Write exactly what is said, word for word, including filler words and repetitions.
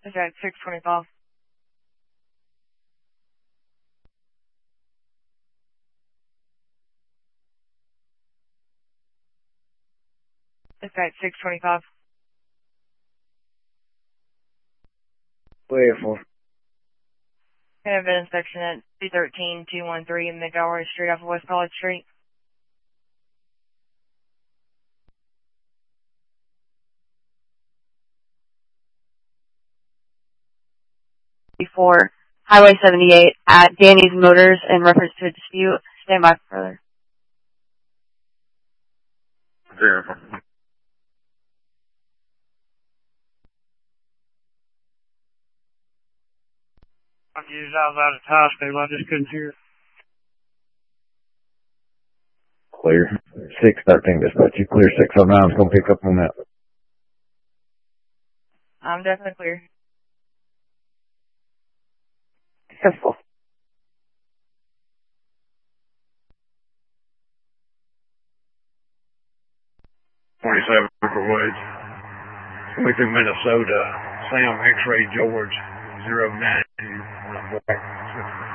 Okay, six twenty-five. Okay, six twenty-five. Clear for. Can I have an inspection at two thirteen two one three Montgomery Street off of West College Street? Before Highway seventy-eight at Danny's Motors in reference to a dispute. Stand by for further. Zero. I used I was out at high school. I just couldn't hear it. Clear. six thirteen dispatch. You clear six oh nine. It's going to pick up on that. I'm definitely clear. Careful. twenty-seven for Woods. Going through Minnesota. Sam X-Ray George. zero nine two.